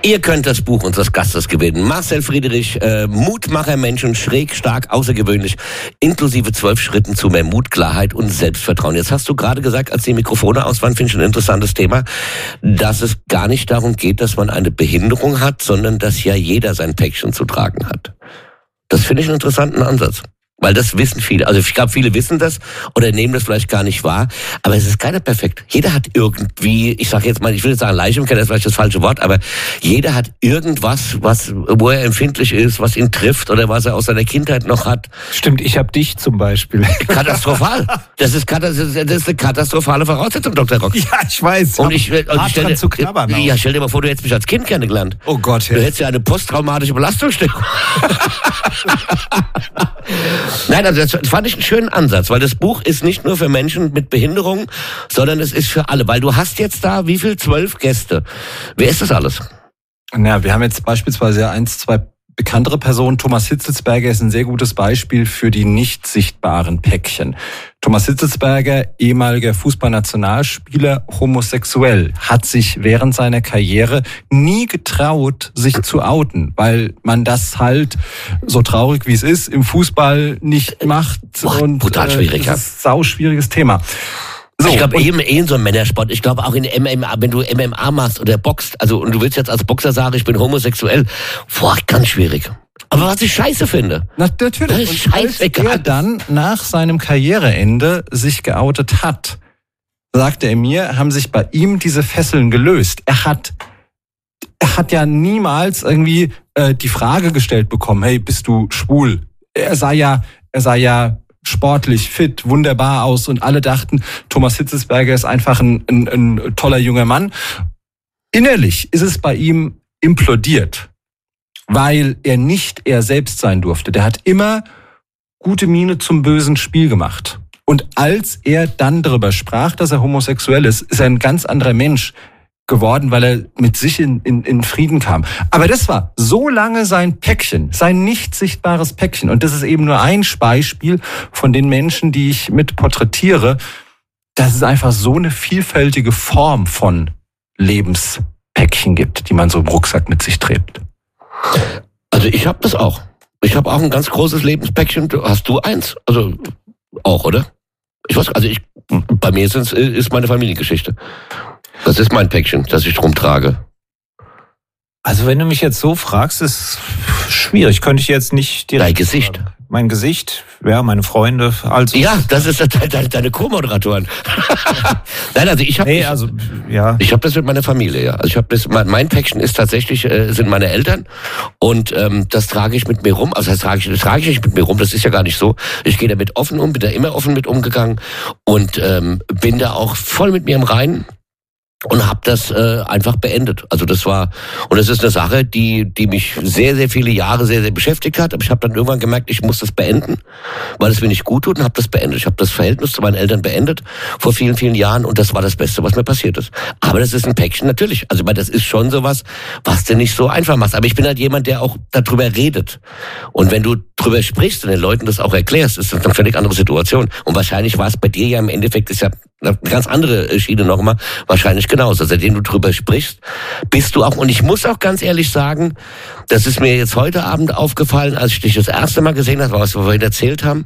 Ihr könnt das Buch unseres Gastes gewinnen. Marcel Friedrich, Mutmacher Menschen, schräg, stark, außergewöhnlich, inklusive 12 Schritten zu mehr Mut, Klarheit und Selbstvertrauen. Jetzt hast du gerade gesagt, als die Mikrofone aus waren, finde ich ein interessantes Thema, dass es gar nicht darum geht, dass man eine Behinderung hat, sondern dass ja jeder sein Päckchen zu tragen hat. Das finde ich einen interessanten Ansatz. Weil das wissen viele. Also ich glaube, viele wissen das oder nehmen das vielleicht gar nicht wahr. Aber es ist keiner perfekt. Jeder hat irgendwie, ich sage jetzt mal, ich will jetzt sagen Leichenkeller, das ist vielleicht das falsche Wort, aber jeder hat irgendwas, wo er empfindlich ist, was ihn trifft oder was er aus seiner Kindheit noch hat. Stimmt, ich habe dich zum Beispiel. Katastrophal. Das ist eine katastrophale Voraussetzung, Dr. Rock. Ja, ich weiß. Und ich stell zu knabbern. Ja, stell dir mal vor, du hättest mich als Kind kennengelernt. Oh Gott. Du hättest ja eine posttraumatische Belastungsstörung. Nein, also das fand ich einen schönen Ansatz, weil das Buch ist nicht nur für Menschen mit Behinderung, sondern es ist für alle, weil du hast jetzt da, wie viel? 12 Gäste. Wer ist das alles? Ja, wir haben jetzt beispielsweise 1, 2 bekanntere Personen. Thomas Hitzelsberger ist ein sehr gutes Beispiel für die nicht sichtbaren Päckchen. Thomas Hitzelsberger, ehemaliger Fußballnationalspieler, homosexuell, hat sich während seiner Karriere nie getraut, sich zu outen, weil man das halt, so traurig wie es ist, im Fußball nicht macht. Und brutal schwierig, das ist ein sauschwieriges Thema. So, ich glaube, eben in so einem Männersport, ich glaube auch in MMA, wenn du MMA machst oder boxt, also und du willst jetzt als Boxer sagen, ich bin homosexuell, ganz schwierig. Aber was ich scheiße finde. Natürlich. Und als er dann nach seinem Karriereende sich geoutet hat, sagte er mir, haben sich bei ihm diese Fesseln gelöst. Er hat ja niemals irgendwie die Frage gestellt bekommen, hey, bist du schwul? Er sah ja sportlich, fit, wunderbar aus und alle dachten, Thomas Hitzelsberger ist einfach ein toller junger Mann. Innerlich ist es bei ihm implodiert, weil er nicht er selbst sein durfte. Der hat immer gute Miene zum bösen Spiel gemacht. Und als er dann darüber sprach, dass er homosexuell ist, ist er ein ganz anderer Mensch geworden, weil er mit sich in Frieden kam. Aber das war so lange sein Päckchen, sein nicht sichtbares Päckchen. Und das ist eben nur ein Beispiel von den Menschen, die ich mit porträtiere. Dass es einfach so eine vielfältige Form von Lebenspäckchen gibt, die man so im Rucksack mit sich trägt. Also ich habe das auch. Ich habe auch ein ganz großes Lebenspäckchen. Hast du eins? Also auch, oder? Ich weiß, also bei mir ist meine Familiengeschichte. Das ist mein Päckchen, das ich drum trage. Also wenn du mich jetzt so fragst, ist schwierig. Könnte ich jetzt nicht direkt... Dein Gesicht. Mein Gesicht, ja, meine Freunde. Also ja, das ist deine Co-Moderatoren. Nein, also ich habe ich habe das mit meiner Familie, ja. Also ich habe das, mein Päckchen ist tatsächlich sind meine Eltern und das trage ich mit mir rum. Also das trage ich nicht mit mir rum. Das ist ja gar nicht so. Ich gehe damit offen um, bin da immer offen mit umgegangen und bin da auch voll mit mir im Reinen. Und habe das einfach beendet. Also das ist eine Sache, die mich sehr, sehr viele Jahre sehr, sehr beschäftigt hat. Aber ich habe dann irgendwann gemerkt, ich muss das beenden, weil es mir nicht gut tut und habe das beendet. Ich habe das Verhältnis zu meinen Eltern beendet vor vielen, vielen Jahren und das war das Beste, was mir passiert ist. Aber das ist ein Päckchen, natürlich. Also das ist schon sowas, was du nicht so einfach machst. Aber ich bin halt jemand, der auch darüber redet. Und wenn du drüber sprichst und den Leuten das auch erklärst, ist das eine völlig andere Situation. Und wahrscheinlich war es bei dir ja im Endeffekt, ist ja eine ganz andere Schiene nochmal, wahrscheinlich genauso. Seitdem du drüber sprichst, bist du auch, und ich muss auch ganz ehrlich sagen, das ist mir jetzt heute Abend aufgefallen, als ich dich das erste Mal gesehen habe, was wir vorhin erzählt haben.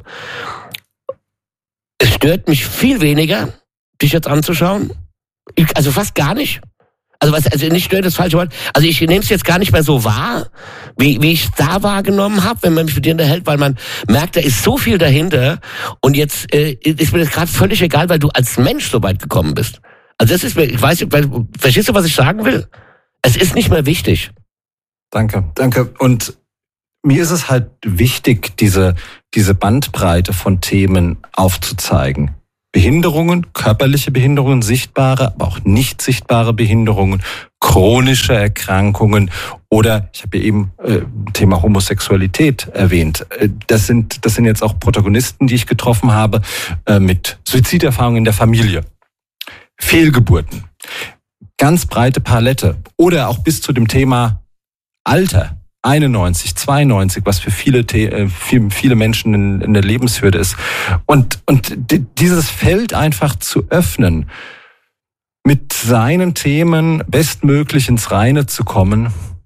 Es stört mich viel weniger, dich jetzt anzuschauen. Also fast gar nicht. Also nicht stört, das falsche Wort. Also ich nehme es jetzt gar nicht mehr so wahr, wie ich es da wahrgenommen habe, wenn man mich mit dir unterhält, weil man merkt, da ist so viel dahinter und jetzt ist mir das gerade völlig egal, weil du als Mensch so weit gekommen bist. Also das ist mir, ich weiß nicht, verstehst du, was ich sagen will? Es ist nicht mehr wichtig. Danke. Und mir ist es halt wichtig, diese Bandbreite von Themen aufzuzeigen. Behinderungen, körperliche Behinderungen, sichtbare, aber auch nicht sichtbare Behinderungen, chronische Erkrankungen oder ich habe ja eben Thema Homosexualität erwähnt. Das sind jetzt auch Protagonisten, die ich getroffen habe mit Suiziderfahrungen in der Familie, Fehlgeburten, ganz breite Palette oder auch bis zu dem Thema Alter. 91, 92, was für viele Menschen in der Lebenshürde ist. Und dieses Feld einfach zu öffnen, mit seinen Themen bestmöglich ins Reine zu kommen,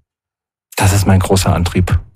Das ist mein großer Antrieb.